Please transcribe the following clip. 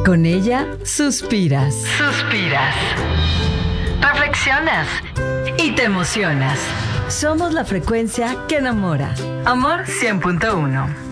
Con ella suspiras. Reflexionas y te emocionas. Somos la frecuencia que enamora. Amor 100.1.